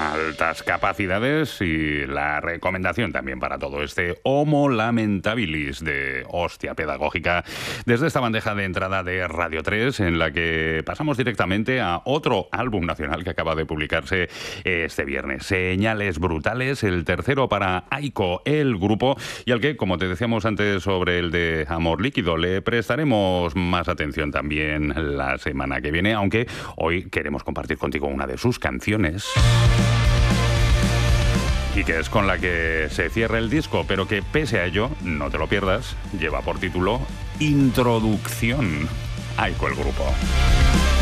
altas capacidades y la recomendación también para todo este Homo Lamentabilis de hostia pedagógica desde esta bandeja de entrada de Radio 3, en la que pasamos directamente a otro álbum nacional que acaba de publicarse este viernes. Señales Brutales, el tercero para Aiko, el grupo, y al que, como te decíamos antes sobre el de Amor Líquido, le prestaremos más atención también la semana que viene, aunque hoy queremos compartir contigo una de sus canciones y que es con la que se cierra el disco, pero que pese a ello, no te lo pierdas, lleva por título Introducción. Aiko, el grupo.